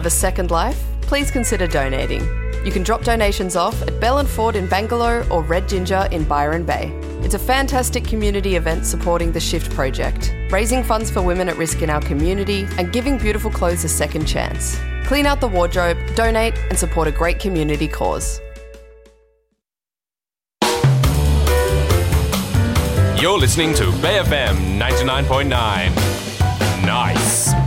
Of a second life, please consider donating. You can drop donations off at Bell and Ford in Bangalore or Red Ginger in Byron Bay. It's a fantastic community event supporting the Shift Project, raising funds for women at risk in our community and giving beautiful clothes a second chance. Clean out the wardrobe, donate and support a great community cause. You're listening to Bay FM 99.9. Nice.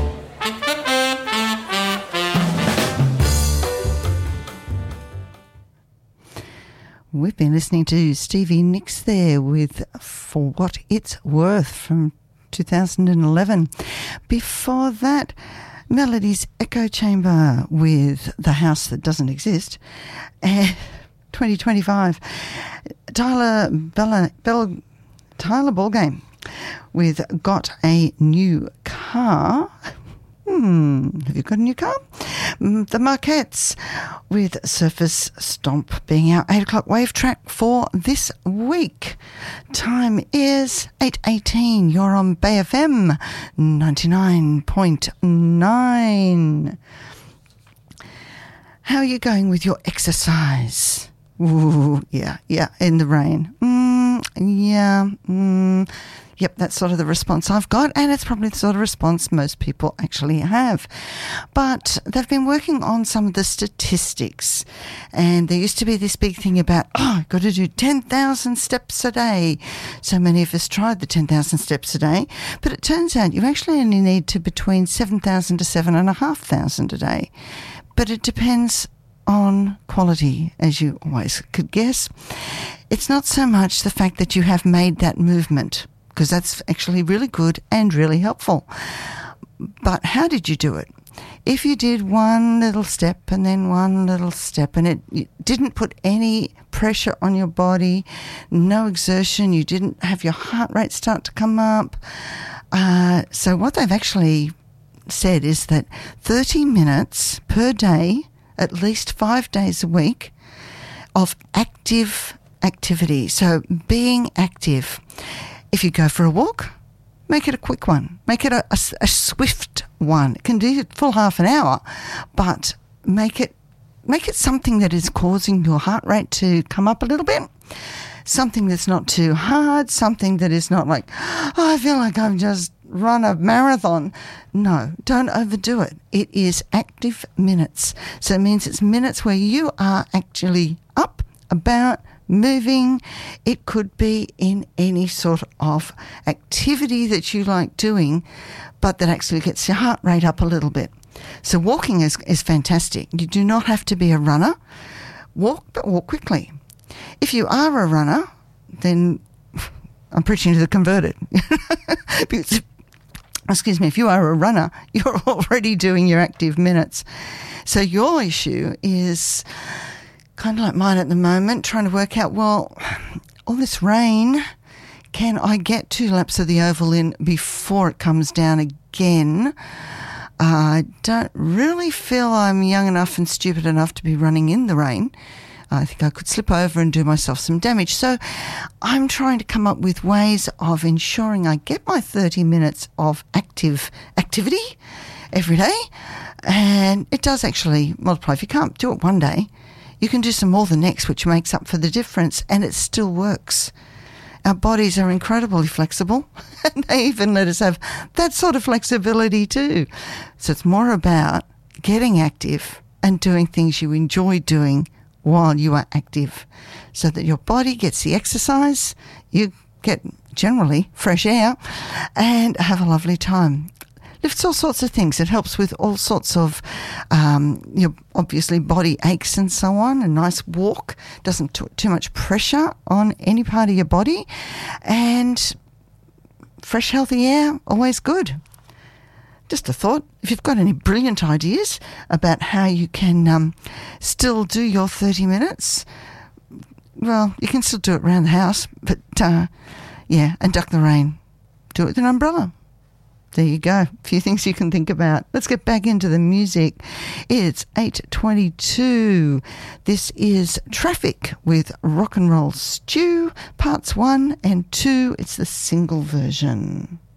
We've been listening to Stevie Nicks there with For What It's Worth from 2011. Before that, Melody's Echo Chamber with The House That Doesn't Exist. 2025. Tyler Ballgame with Got a New Car. Have you got a new car? The Marquettes with Surface Stomp being our 8 o'clock wave track for this week. Time is 8:18. You're on Bay FM 99.9. How are you going with your exercise? Ooh, yeah, in the rain. Yep, that's sort of the response I've got, and it's probably the sort of response most people actually have. But they've been working on some of the statistics, and there used to be this big thing about, I've got to do 10,000 steps a day. So many of us tried the 10,000 steps a day, but it turns out you actually only need to between 7,000 to 7,500 a day. But it depends on quality, as you always could guess. It's not so much the fact that you have made that movement, because that's actually really good and really helpful. But how did you do it? If you did one little step and then one little step and it didn't put any pressure on your body, no exertion, you didn't have your heart rate start to come up. So what they've actually said is that 30 minutes per day, at least 5 days a week, of active activity. So being active. If you go for a walk, make it a quick one. Make it a swift one. It can do full half an hour, but make it something that is causing your heart rate to come up a little bit. Something that's not too hard. Something that is not like, I feel like I've just run a marathon. No, don't overdo it. It is active minutes. So it means it's minutes where you are actually up, about, moving. It could be in any sort of activity that you like doing, but that actually gets your heart rate up a little bit. So walking is fantastic. You do not have to be a runner. Walk, but walk quickly. If you are a runner, then I'm preaching to the converted. Because, excuse me, if you are a runner, you're already doing your active minutes. So your issue is kind of like mine at the moment, trying to work out, well, all this rain, can I get 2 laps of the oval in before it comes down again? I don't really feel I'm young enough and stupid enough to be running in the rain. I think I could slip over and do myself some damage. So I'm trying to come up with ways of ensuring I get my 30 minutes of activity every day. And it does actually multiply. If you can't do it one day, you can do some more the next, which makes up for the difference, and it still works. Our bodies are incredibly flexible, and they even let us have that sort of flexibility too. So it's more about getting active and doing things you enjoy doing while you are active, so that your body gets the exercise, you get generally fresh air, and have a lovely time. Lifts all sorts of things. It helps with all sorts of, obviously body aches and so on. A nice walk doesn't put too much pressure on any part of your body, and fresh, healthy air, always good. Just a thought. If you've got any brilliant ideas about how you can still do your 30 minutes, well, you can still do it around the house, but and duck the rain. Do it with an umbrella. There you go. A few things you can think about. Let's get back into the music. It's 8:22. This is Traffic with Rock and Roll Stew, parts 1 and 2. It's the single version.